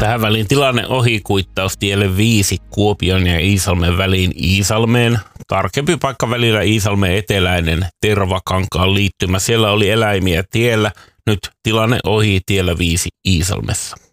Tähän väliin tilanne ohi kuittaus tielle 5 Kuopion ja Iisalmen väliin Iisalmeen. Tarkempi paikka välillä Iisalmen eteläinen Tervakankaan liittymä. Siellä oli eläimiä tiellä. Nyt tilanne ohi tiellä 5 Iisalmessa.